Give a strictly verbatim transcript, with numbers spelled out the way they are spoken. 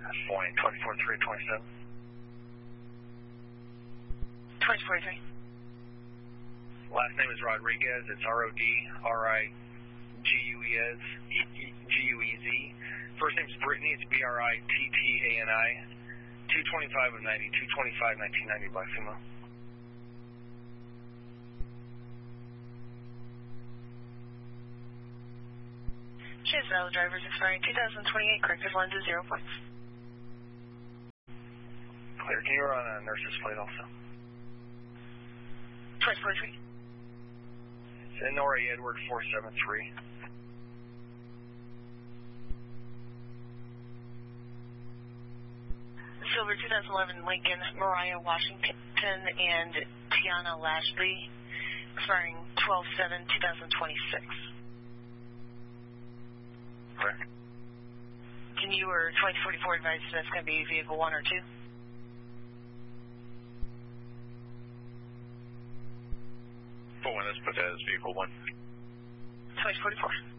Point twenty-four three twenty-seven. twenty-four three. Last name is Rodriguez. It's R O D R I G U E Z. G U E Z. First name is Brittany. It's B R I T T A N I. two twenty-five of ninety. two twenty-five nineteen ninety by female. She has valid driver's expiring two thousand twenty-eight. Corrective lenses, zero points. Clear. Can you run a nurse's plate also? twenty-four three. It's Nora Edward four seven three. Silver two thousand eleven Lincoln, Mariah Washington and Tiana Lashley, expiring twelve seven twenty twenty-six. Correct. Can you or twenty forty-four advise if that's going to be vehicle one or two? For one, let's put that as vehicle one. twenty forty-four.